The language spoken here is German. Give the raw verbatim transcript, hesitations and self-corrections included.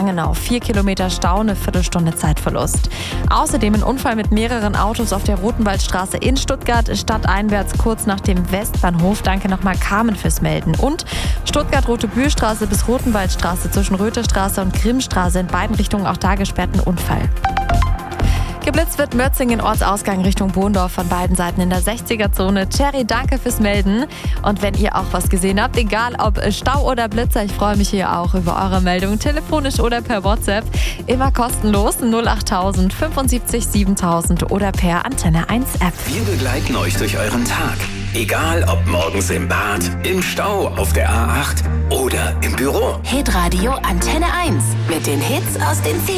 Langenau. Vier Kilometer Stau, eine Viertelstunde Zeitverlust. Außerdem ein Unfall mit mehreren Autos auf der Rotenwaldstraße in Stuttgart, stadteinwärts kurz nach dem Westbahnhof. Danke nochmal Carmen fürs Melden. Und Stuttgart-Rote-Bühlstraße bis Rotenwaldstraße zwischen Rötherstraße und Grimmstraße, in beiden Richtungen auch da gesperrten Unfall. Geblitzt wird Mörzingen Ortsausgang Richtung Bohndorf von beiden Seiten in der sechziger-Zone. Cherry, danke fürs Melden. Und wenn ihr auch was gesehen habt, egal ob Stau oder Blitzer, ich freue mich hier auch über eure Meldung, telefonisch oder per WhatsApp. Immer kostenlos null achttausend fünfundsiebzig siebentausend oder per Antenne eins App. Wir begleiten euch durch euren Tag. Egal ob morgens im Bad, im Stau, auf der A acht oder im Büro. Hitradio Antenne eins mit den Hits aus den